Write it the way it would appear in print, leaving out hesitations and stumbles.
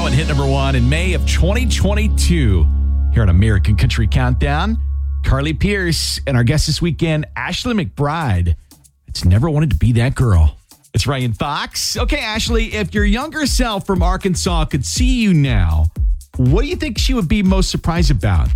one hit number one in May of 2022 here on American Country Countdown. Carly Pearce and our guest this weekend, Ashley McBryde. It's Never Wanted to Be That Girl. It's Ryan Fox. Okay, Ashley, if your younger self from Arkansas could see you now, what do you think she would be most surprised about?